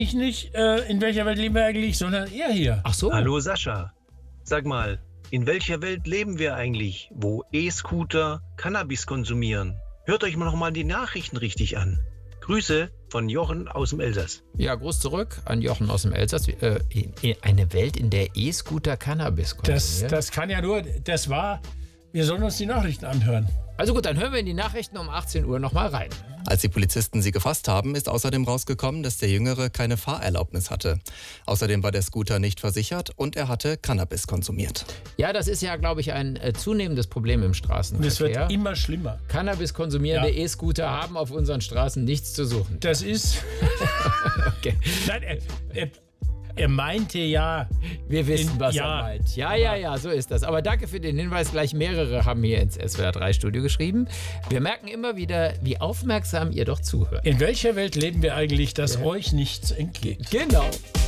Ich nicht, in welcher Welt leben wir eigentlich, sondern er hier. Ach so. Hallo Sascha, sag mal, in welcher Welt leben wir eigentlich, wo E-Scooter Cannabis konsumieren? Hört euch mal noch mal die Nachrichten richtig an. Grüße von Jochen aus dem Elsass. Ja, Gruß zurück an Jochen aus dem Elsass. Eine Welt, in der E-Scooter Cannabis konsumieren. Das kann ja nur, wir sollen uns die Nachrichten anhören. Also gut, dann hören wir in die Nachrichten um 18 Uhr nochmal rein. Als die Polizisten sie gefasst haben, ist außerdem rausgekommen, dass der Jüngere keine Fahrerlaubnis hatte. Außerdem war der Scooter nicht versichert und er hatte Cannabis konsumiert. Ja, das ist ja, glaube ich, ein zunehmendes Problem im Straßenverkehr. Und es wird immer schlimmer. Cannabis konsumierende E-Scooter haben auf unseren Straßen nichts zu suchen. Das ist... Okay. Nein, er meinte ja... Wir wissen, was er meint. Ja, so ist das. Aber danke für den Hinweis. Gleich mehrere haben hier ins SWR3-Studio geschrieben. Wir merken immer wieder, wie aufmerksam ihr doch zuhört. In welcher Welt leben wir eigentlich, dass euch nichts entgeht? Genau.